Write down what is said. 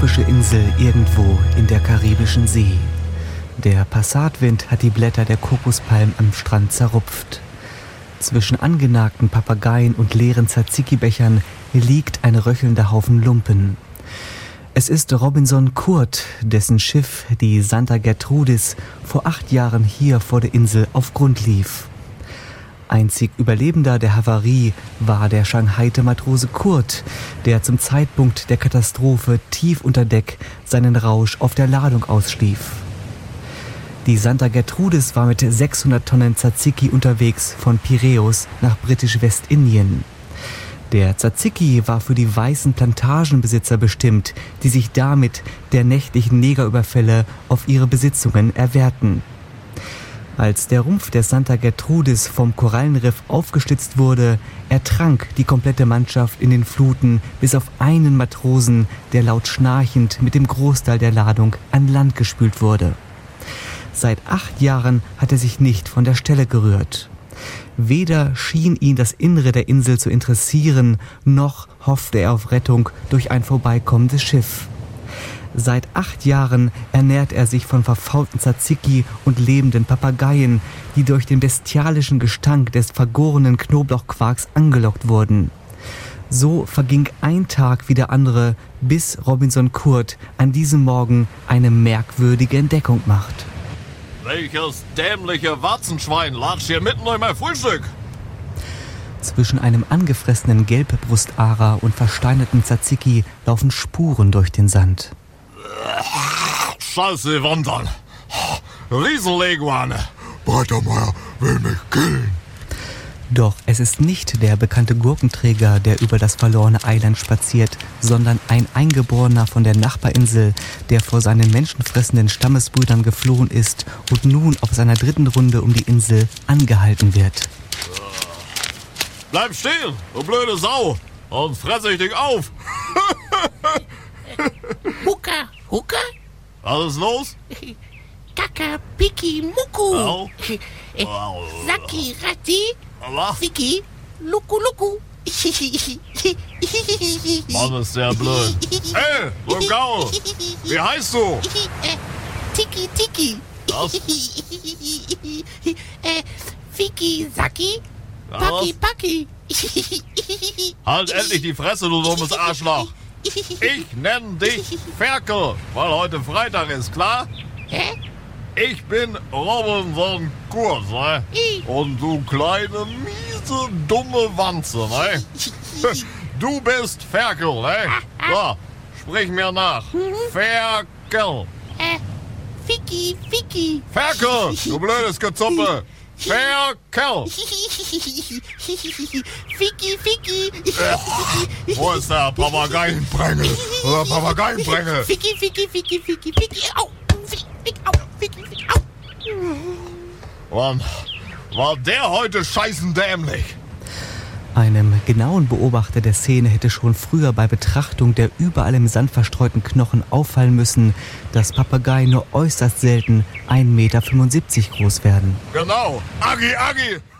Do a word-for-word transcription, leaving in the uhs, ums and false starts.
tropische Insel irgendwo in der Karibischen See. Der Passatwind hat die Blätter der Kokospalmen am Strand zerrupft. Zwischen angenagten Papageien und leeren Tzatziki-Bechern liegt ein röchelnder Haufen Lumpen. Es ist Robinson Kurt, dessen Schiff, die Santa Gertrudis, vor acht Jahren hier vor der Insel auf Grund lief. Einzig Überlebender der Havarie war der schanghaite Matrose Kurt, der zum Zeitpunkt der Katastrophe tief unter Deck seinen Rausch auf der Ladung ausschlief. Die Santa Gertrudis war mit sechshundert Tonnen Tzatziki unterwegs von Piräus nach britisch-Westindien. Der Tzatziki war für die weißen Plantagenbesitzer bestimmt, die sich damit der nächtlichen Negerüberfälle auf ihre Besitzungen erwehrten. Als der Rumpf der Santa Gertrudis vom Korallenriff aufgeschlitzt wurde, ertrank die komplette Mannschaft in den Fluten, bis auf einen Matrosen, der laut schnarchend mit dem Großteil der Ladung an Land gespült wurde. Seit acht Jahren hat er sich nicht von der Stelle gerührt. Weder schien ihn das Innere der Insel zu interessieren, noch hoffte er auf Rettung durch ein vorbeikommendes Schiff. Seit acht Jahren ernährt er sich von verfaulten Tzatziki und lebenden Papageien, die durch den bestialischen Gestank des vergorenen Knoblauchquarks angelockt wurden. So verging ein Tag wie der andere, bis Robinson Kurt an diesem Morgen eine merkwürdige Entdeckung macht. Welches dämliche Warzenschwein latscht hier mitten in mein Frühstück? Zwischen einem angefressenen Gelbbrustara und versteinerten Tzatziki laufen Spuren durch den Sand. Scheiße, Wandern. Riesenleguane. Breitermeier will mich killen. Doch es ist nicht der bekannte Gurkenträger, der über das verlorene Eiland spaziert, sondern ein Eingeborener von der Nachbarinsel, der vor seinen menschenfressenden Stammesbrüdern geflohen ist und nun auf seiner dritten Runde um die Insel angehalten wird. Bleib stehen, du blöde Sau, und fresse ich dich auf. Huka, Huka? Was ist los? Kaka, Piki, Muku. Au. Äh, Saki, Rati, Allah. Fiki, Luku, Luku. Mann, ist der blöd. Hey, du Gaul, wie heißt du? Äh, Tiki, Tiki. Was? äh, Fiki, Saki, Was? Paki, Paki. Halt endlich die Fresse, du dummes Arschloch. Ich nenne dich Ferkel, weil heute Freitag ist, klar? Hä? Ich bin Robinson Kurt, ne? Und du kleine, miese, dumme Wanze, ne? Du bist Ferkel, ne? So, sprich mir nach. Ferkel. Äh, Fiki, Fiki. Ferkel, du blödes Gezuppe. Ferkel. Fiki, Fiki. Wo ist der Papageienprängel? Oder Papageienprängel? Fiki, Fiki, Fiki, Fiki, Fiki. Au. Fiki, Fiki, au. Fiki, Fiki, au. Mann, war der heute scheißen dämlich. Einem genauen Beobachter der Szene hätte schon früher bei Betrachtung der überall im Sand verstreuten Knochen auffallen müssen, dass Papageien nur äußerst selten ein Meter fünfundsiebzig groß werden. Genau. Agi, Agi.